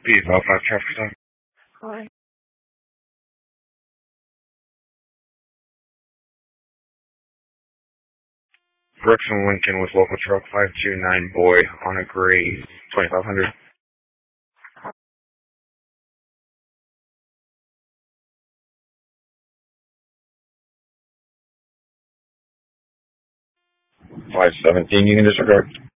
P5 traffic stop. Hi. Brooks and Lincoln with local truck 529 Boy on a gray 2500. 517, you can disregard.